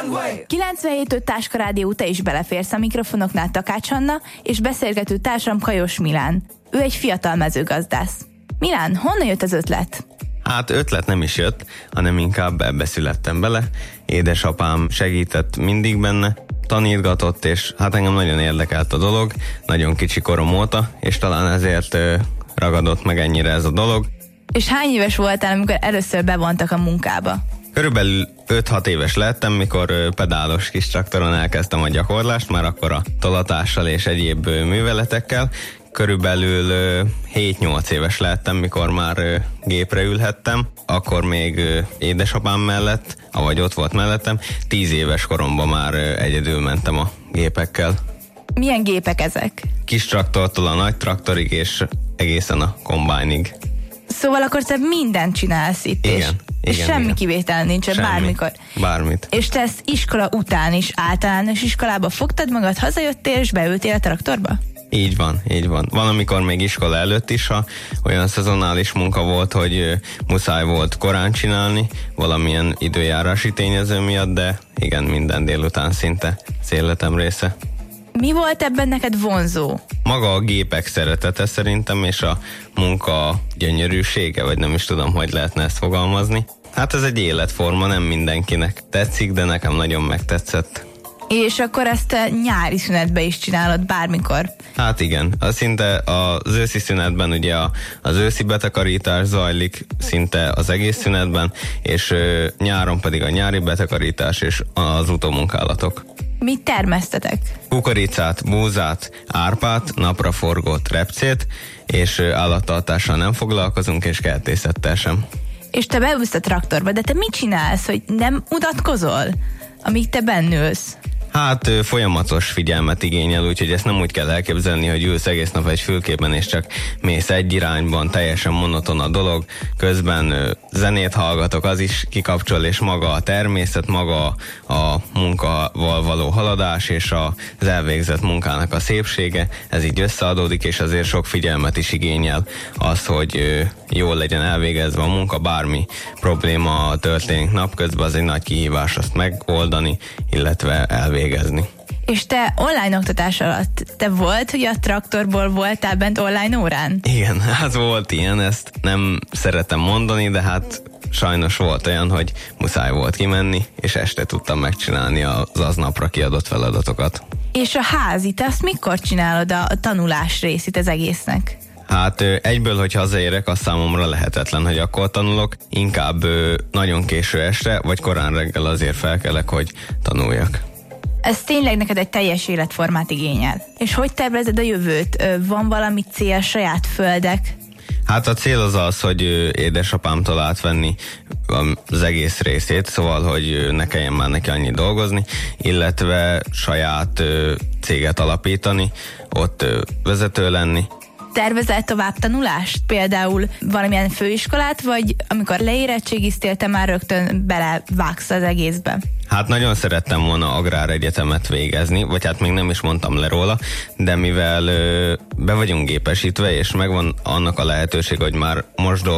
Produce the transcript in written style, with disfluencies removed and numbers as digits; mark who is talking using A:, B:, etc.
A: 97.5 Táska Rádió, te is beleférsz a mikrofonoknál, Takács Anna, és beszélgető társam Kajos Milán. Ő egy fiatal mezőgazdász. Milán, honnan jött az ötlet?
B: Hát ötlet nem is jött, hanem inkább ebbe születtem bele. Édesapám segített mindig benne, tanítgatott, és hát engem nagyon érdekelt a dolog, nagyon kicsi korom óta, és talán ezért ragadott meg ennyire ez a dolog.
A: És hány éves voltál, amikor először bevontak a munkába?
B: Körülbelül 5-6 éves lettem, mikor pedálos kis traktoron elkezdtem a gyakorlást, már akkor a tolatással és egyéb műveletekkel. Körülbelül 7-8 éves lettem, mikor már gépre ülhettem, akkor még édesapám mellett, avagy ott volt mellettem, 10 éves koromban már egyedül mentem a gépekkel.
A: Milyen gépek ezek?
B: Kis traktortól a nagy traktorig és egészen a kombájnig.
A: Szóval akkor te mindent csinálsz itt, és semmi kivétel nincsen, semmi, bármikor.
B: Bármit.
A: És te ezt iskola után is általános iskolába fogtad magad, hazajöttél és beültél a traktorba?
B: Így van, így van. Van, amikor még iskola előtt is, ha olyan szezonális munka volt, hogy muszáj volt korán csinálni, valamilyen időjárási tényező miatt, de igen, minden délután szinte az életem része.
A: Mi volt ebben neked vonzó?
B: Maga a gépek szeretete szerintem, és a munka gyönyörűsége, vagy nem is tudom, hogy lehetne ezt fogalmazni. Hát ez egy életforma, nem mindenkinek tetszik, de nekem nagyon megtetszett.
A: És akkor ezt nyári szünetben is csinálod bármikor?
B: Hát igen, szinte az őszi szünetben ugye az őszi betakarítás zajlik szinte az egész szünetben, és nyáron pedig a nyári betakarítás és az utómunkálatok.
A: Mit termesztetek?
B: Kukoricát, búzát, árpát, napraforgót, repcét, és állattartással nem foglalkozunk, és kertészettel sem.
A: És te beülsz a traktorba, de te mit csinálsz, hogy nem unatkozol, amíg te bennülsz?
B: Hát folyamatos figyelmet igényel, úgyhogy ezt nem úgy kell elképzelni, hogy ülsz egész nap egy fülkében, és csak mész egy irányban, teljesen monoton a dolog, közben zenét hallgatok, az is kikapcsol, és maga a természet, maga a munkával való haladás, és az elvégzett munkának a szépsége, ez így összeadódik, és azért sok figyelmet is igényel az, hogy jól legyen elvégezve a munka, bármi probléma történik napközben, az egy nagy kihívás azt megoldani, illetve elvégezni.
A: És te online oktatás alatt, te volt, hogy a traktorból voltál bent online órán?
B: Igen, hát volt ilyen, ezt nem szeretem mondani, de hát sajnos volt olyan, hogy muszáj volt kimenni, és este tudtam megcsinálni az aznapra kiadott feladatokat.
A: És a házi, te azt mikor csinálod a tanulás részét az egésznek?
B: Hát egyből, hogy hazaérek, az számomra lehetetlen, hogy akkor tanulok. Inkább nagyon késő este, vagy korán reggel azért felkelek, hogy tanuljak.
A: Ez tényleg neked egy teljes életformát igényel. És hogy tervezed a jövőt? Van valami cél, saját földek?
B: Hát a cél az, hogy édesapámtól átvenni az egész részét, szóval, hogy ne kelljen már neki annyi dolgozni, illetve saját céget alapítani, ott vezető lenni.
A: Tervezel tovább tanulást? Például valamilyen főiskolát, vagy amikor leérettségiztél, te már rögtön belevágsz az egészbe?
B: Hát nagyon szerettem volna agráregyetemet végezni, vagy hát még nem is mondtam le róla, de mivel be vagyunk gépesítve, és megvan annak a lehetőség, hogy már most